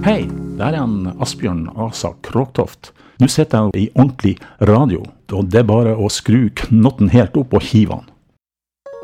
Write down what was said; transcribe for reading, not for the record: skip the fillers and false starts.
Hei, det er han Asbjørn Asa Kråktoft. Nå sitter jeg i ordentlig radio, og det er bare å skru knotten helt opp og hive han.